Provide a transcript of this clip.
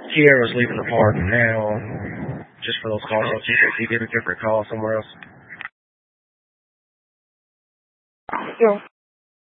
Kiara's leaving the park now. Just for those calls, so you get a different call somewhere else. Yeah.